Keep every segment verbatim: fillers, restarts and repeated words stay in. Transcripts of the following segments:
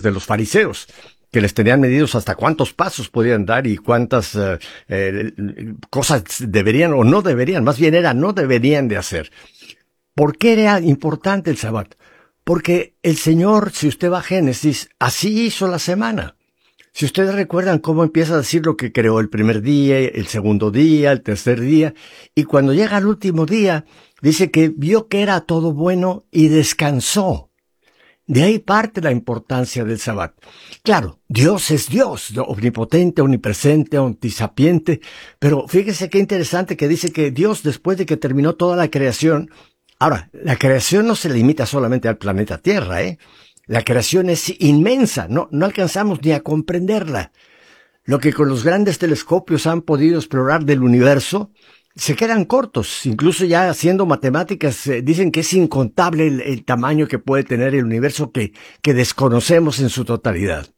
de los fariseos, que les tenían medidos hasta cuántos pasos podían dar y cuántas eh, eh, cosas deberían o no deberían, más bien era no deberían de hacer. ¿Por qué era importante el Sabbat? Porque el Señor, si usted va a Génesis, así hizo la semana. Si ustedes recuerdan cómo empieza a decir lo que creó el primer día, el segundo día, el tercer día, y cuando llega al último día, dice que vio que era todo bueno y descansó. De ahí parte la importancia del Sabbat. Claro, Dios es Dios, omnipotente, omnipresente, omnisapiente, pero fíjese qué interesante que dice que Dios, después de que terminó toda la creación, ahora, la creación no se limita solamente al planeta Tierra, ¿eh? La creación es inmensa, no, no alcanzamos ni a comprenderla. Lo que con los grandes telescopios han podido explorar del universo, se quedan cortos. Incluso ya haciendo matemáticas, eh, dicen que es incontable el, el tamaño que puede tener el universo que, que desconocemos en su totalidad.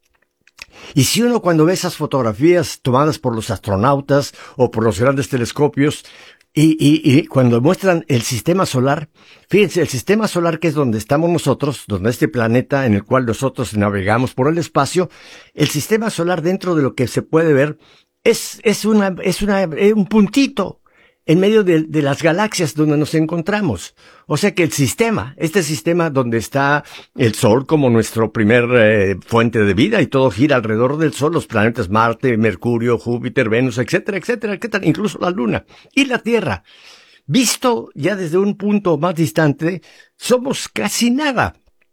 Y si uno cuando ve esas fotografías tomadas por los astronautas o por los grandes telescopios, Y, y, y cuando muestran el sistema solar, fíjense, el sistema solar que es donde estamos nosotros, donde este planeta en el cual nosotros navegamos por el espacio, el sistema solar dentro de lo que se puede ver es, es una, es una, es un puntito en medio de, de las galaxias donde nos encontramos. O sea que el sistema, este sistema donde está el Sol como nuestro primer eh, fuente de vida y todo gira alrededor del Sol, los planetas Marte, Mercurio, Júpiter, Venus, etcétera, etcétera, etcétera, incluso la Luna y la Tierra. Visto ya desde un punto más distante, somos casi nada.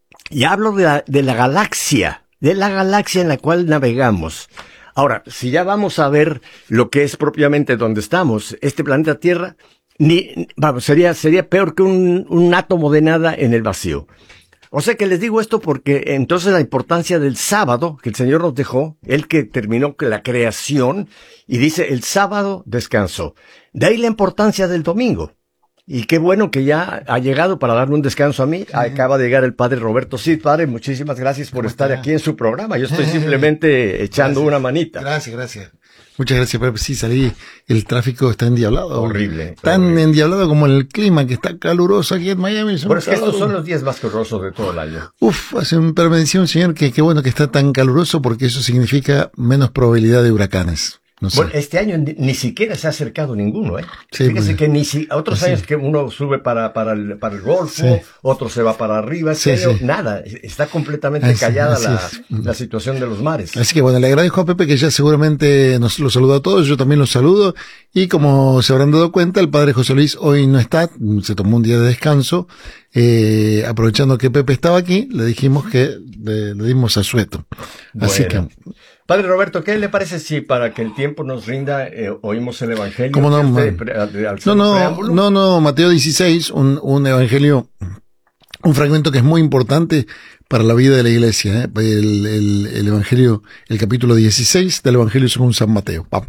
Y hablo de la, de la galaxia, de la galaxia en la cual navegamos. Ahora, si ya vamos a ver lo que es propiamente donde estamos, este planeta Tierra, ni, vamos, sería, sería peor que un, un átomo de nada en el vacío. O sea que les digo esto porque entonces la importancia del sábado que el Señor nos dejó, Él que terminó la creación, y dice, el sábado descansó. De ahí la importancia del domingo. Y qué bueno que ya ha llegado para darme un descanso a mí. Acaba de llegar el padre Roberto Cid. Padre, muchísimas gracias por estar aquí en su programa. Yo estoy simplemente echando gracias, una manita. Gracias, gracias. Muchas gracias, Pepe. Sí, salí. El tráfico está endiablado. Horrible. Tan horrible. endiablado como el clima, que está caluroso aquí en Miami. Bueno, es que estos son los días más calurosos de todo el año. Uf, hace un, pero me decía un señor que qué bueno que está tan caluroso porque eso significa menos probabilidad de huracanes. No sé. Bueno, este año ni, ni siquiera se ha acercado ninguno, ¿eh? Sí, Fíjese pues, que ni si, otros sí. años que uno sube para, para el, para el Golfo, Sí. otro se va para arriba, este Sí, año sí. nada, está completamente Así- callada así la, es. la situación de los mares. Así que bueno, le agradezco a Pepe que ya seguramente nos lo saludó a todos, yo también los saludo, y como se habrán dado cuenta, el padre José Luis hoy no está, se tomó un día de descanso, eh, aprovechando que Pepe estaba aquí, le dijimos que le, le dimos asueto. Así Bueno. que, Padre Roberto, ¿qué le parece si para que el tiempo nos rinda eh, oímos el Evangelio? ¿Cómo no, que usted man? pre- al- al- no, no, preámbulo? no, no, Mateo dieciséis, un, un evangelio, un fragmento que es muy importante para la vida de la iglesia, ¿eh? el, el, el evangelio, el capítulo dieciséis del evangelio según San Mateo. Vamos.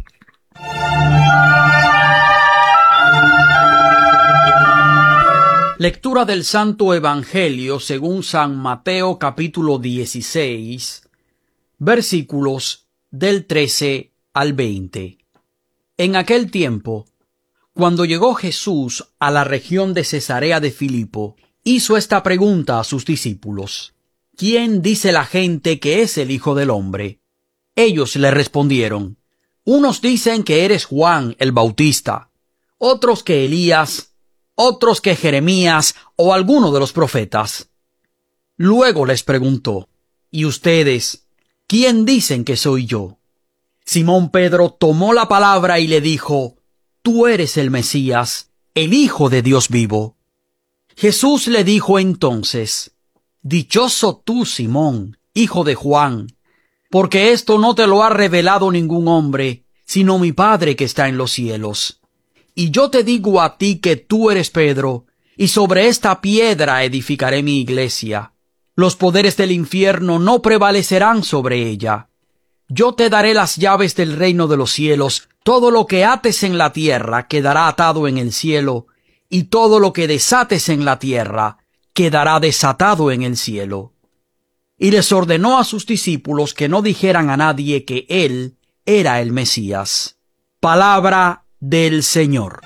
Lectura del Santo Evangelio según San Mateo capítulo dieciséis, versículos del trece al veinte. En aquel tiempo, cuando llegó Jesús a la región de Cesarea de Filipo, hizo esta pregunta a sus discípulos: ¿Quién dice la gente que es el Hijo del Hombre? Ellos le respondieron: unos dicen que eres Juan el Bautista, otros que Elías, otros que Jeremías o alguno de los profetas. Luego les preguntó: ¿y ustedes, quién dicen que soy yo? Simón Pedro tomó la palabra y le dijo: tú eres el Mesías, el Hijo de Dios vivo. Jesús le dijo entonces: dichoso tú, Simón, hijo de Juan, porque esto no te lo ha revelado ningún hombre, sino mi Padre que está en los cielos. Y yo te digo a ti que tú eres Pedro, y sobre esta piedra edificaré mi iglesia. Los poderes del infierno no prevalecerán sobre ella. Yo te daré las llaves del reino de los cielos. Todo lo que ates en la tierra quedará atado en el cielo, y todo lo que desates en la tierra quedará desatado en el cielo. Y les ordenó a sus discípulos que no dijeran a nadie que él era el Mesías. Palabra del Señor.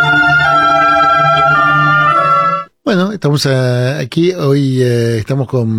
Bueno, estamos uh, aquí, hoy uh, estamos con